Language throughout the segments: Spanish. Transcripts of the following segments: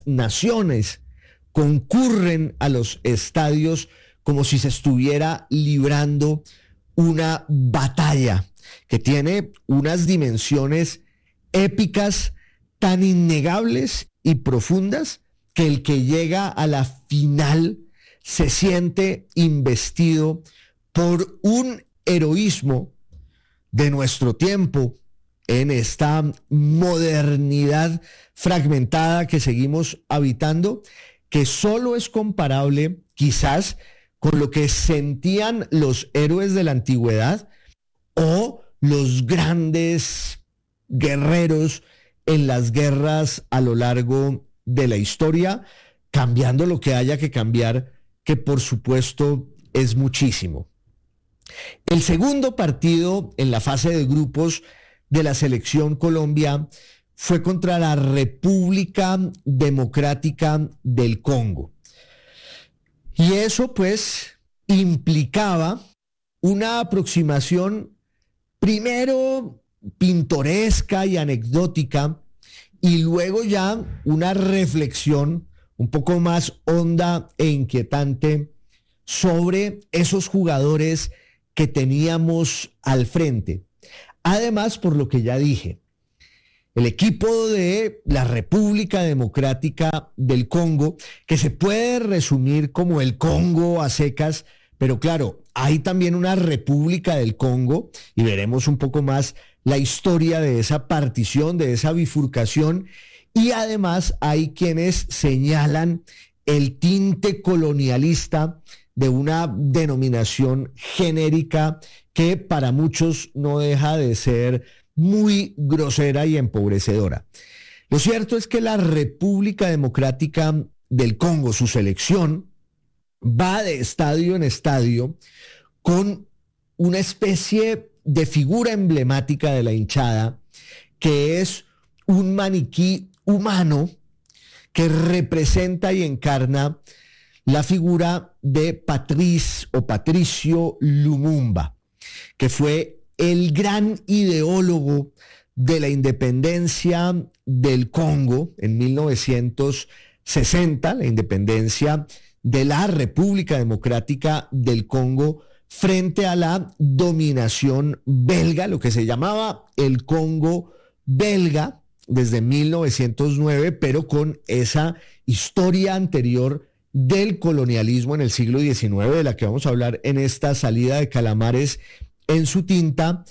naciones concurren a los estadios como si se estuviera librando una batalla que tiene unas dimensiones épicas tan innegables y profundas que el que llega a la final se siente investido por un heroísmo de nuestro tiempo en esta modernidad fragmentada que seguimos habitando, que solo es comparable quizás con lo que sentían los héroes de la antigüedad o los grandes guerreros en las guerras a lo largo de la historia, cambiando lo que haya que cambiar, que por supuesto es muchísimo. El segundo partido en la fase de grupos de la selección Colombia fue contra la República Democrática del Congo. Y eso pues implicaba una aproximación primero pintoresca y anecdótica y luego ya una reflexión un poco más honda e inquietante sobre esos jugadores que teníamos al frente. Además, por lo que ya dije, el equipo de la República Democrática del Congo, que se puede resumir como el Congo a secas, pero claro, hay también una República del Congo y veremos un poco más la historia de esa partición, de esa bifurcación, y además hay quienes señalan el tinte colonialista de una denominación genérica que para muchos no deja de ser muy grosera y empobrecedora. Lo cierto es que la República Democrática del Congo, su selección, va de estadio en estadio con una especie de figura emblemática de la hinchada, que es un maniquí humano que representa y encarna la figura de Patricio Lumumba, que fue el gran ideólogo de la independencia del Congo en 1960, la independencia de la República Democrática del Congo frente a la dominación belga, lo que se llamaba el Congo belga desde 1909, pero con esa historia anterior del colonialismo en el siglo XIX, de la que vamos a hablar en esta salida de Calamares en su tinta.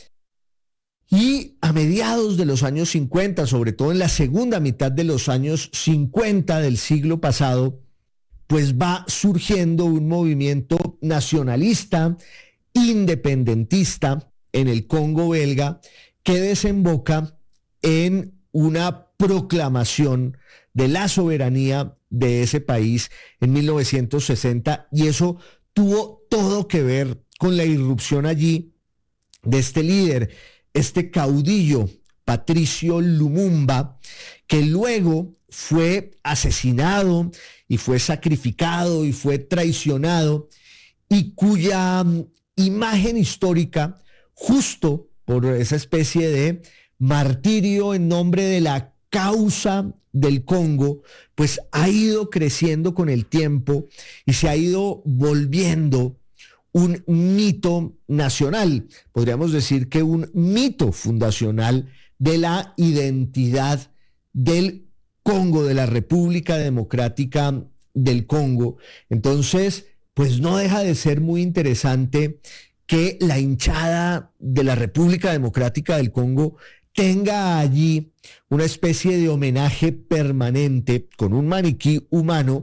Y a mediados de los años 50, sobre todo en la segunda mitad de los años 50 del siglo pasado, pues va surgiendo un movimiento nacionalista, independentista en el Congo belga, que desemboca en una proclamación de la soberanía de ese país en 1960, y eso tuvo todo que ver con la irrupción allí de este líder, este caudillo, Patricio Lumumba, que luego fue asesinado y fue sacrificado y fue traicionado, y cuya imagen histórica, justo por esa especie de martirio en nombre de la causa del Congo, pues ha ido creciendo con el tiempo y se ha ido volviendo un mito nacional, podríamos decir que un mito fundacional de la identidad del Congo, de la República Democrática del Congo. Entonces, pues no deja de ser muy interesante que la hinchada de la República Democrática del Congo tenga allí una especie de homenaje permanente con un maniquí humano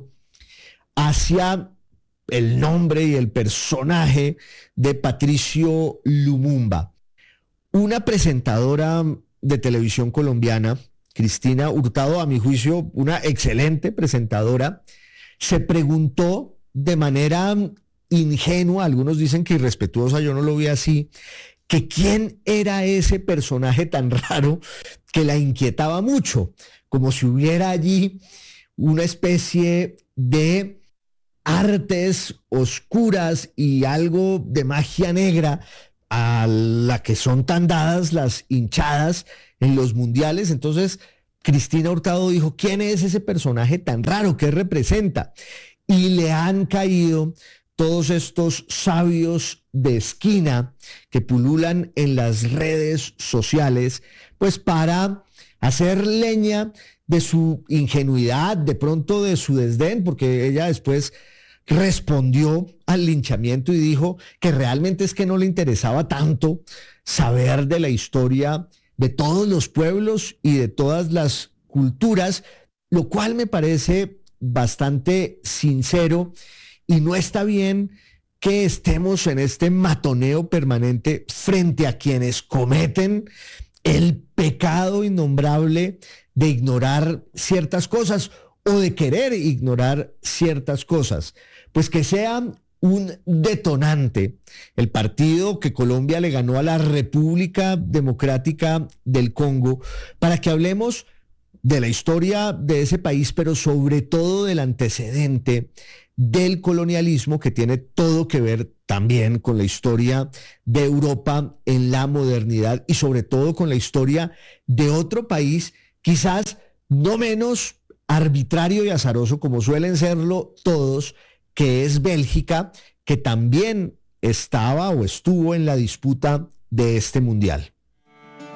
hacia el nombre y el personaje de Patricio Lumumba. Una presentadora de televisión colombiana, Cristina Hurtado, a mi juicio, una excelente presentadora, se preguntó de manera ingenua, algunos dicen que irrespetuosa, yo no lo vi así, que quién era ese personaje tan raro que la inquietaba mucho, como si hubiera allí una especie de artes oscuras y algo de magia negra a la que son tan dadas las hinchadas en los mundiales. Entonces, Cristina Hurtado dijo, ¿quién es ese personaje tan raro? ¿Qué representa? Y le han caído todos estos sabios de esquina que pululan en las redes sociales, pues para hacer leña de su ingenuidad, de pronto de su desdén, porque ella después respondió al linchamiento y dijo que realmente es que no le interesaba tanto saber de la historia de todos los pueblos y de todas las culturas, lo cual me parece bastante sincero y no está bien que estemos en este matoneo permanente frente a quienes cometen el pecado innombrable de ignorar ciertas cosas o de querer ignorar ciertas cosas. Pues que sea un detonante el partido que Colombia le ganó a la República Democrática del Congo para que hablemos de la historia de ese país, pero sobre todo del antecedente del colonialismo que tiene todo que ver también con la historia de Europa en la modernidad y sobre todo con la historia de otro país quizás no menos arbitrario y azaroso como suelen serlo todos, que es Bélgica, que también estaba o estuvo en la disputa de este mundial.